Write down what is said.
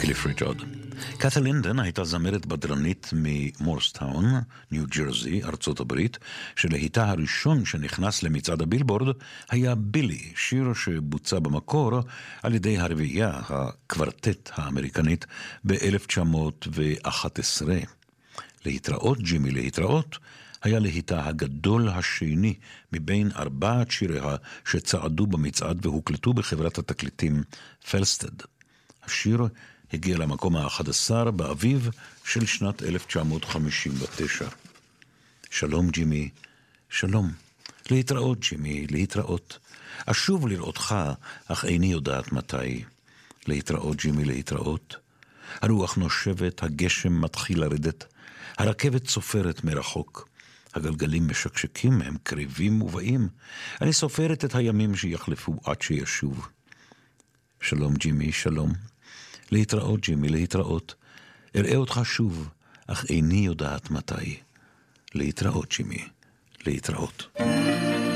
קליף ריצ'רד. קאתי לינדן הייתה זמרת בדרנית ממורסטאון, ניו ג'רזי, ארצות הברית, שלהיטה הראשון שנכנס למצעד הבילבורד היה בילי, שיר שבוצע במקור על ידי הרביעייה, הקוורטט האמריקנית, ב-1911. להתראות ג'ימי להתראות היה להיטה הגדול השני מבין 4 שיריה שצעדו במצעד והוקלטו בחברת התקליטים פלסטד. השיר הגיע למקום ה-11 באביב של שנת 1959. שלום ג'ימי, שלום. להתראות ג'ימי, להתראות. אשוב לראותך, אך איני יודעת מתי. להתראות ג'ימי, להתראות. הרוח נושבת, הגשם מתחיל לרדת, הרכבת סופרת מרחוק. הגלגלים משקשקים, הם קריבים ובאים. אני סופרת את הימים שיחלפו עד שישוב. שלום ג'ימי, שלום. להתראות ג'ימי, להתראות. אראה אותך שוב, אך איני יודעת מתי. להתראות ג'ימי, להתראות.